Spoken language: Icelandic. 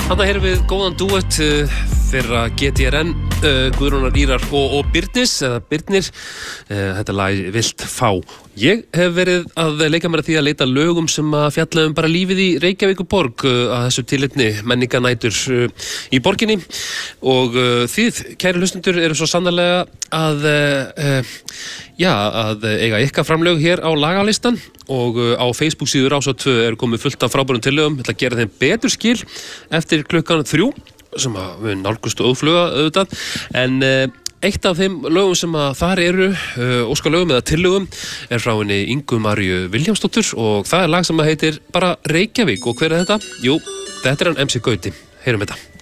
Þarna heyrum við góðan duett fyrir GTRN, Guðrúnar Ýrar og Birnis, eða Birnir. Þetta lag Vilt fá. Ég hef verið að leika mér að því að leita lögum sem að fjalla bara lífið í Reykjavíkurborg að þessu tilefni menninganætur í borginni. Og þið, kæri hlustendur, eru svo sannarlega að eiga ykkar framlög hér á lagalistan og á Facebook síðu Rás 2 eru komið fullt af frábærum tillögum. Ég ætla að gera þeim betur skil eftir klukkan 3 sem að við nálgust óðfluga auðvitað, en eitt af þeim lögum sem að þar eru óskalögum eða tillögum er frá henni Ingu Maríu Vilhjálmsdóttur og það er lag sem að heitir bara Reykjavík. Og hver er þetta? Jú, þetta er hann MC Gauti. Heyrum þetta.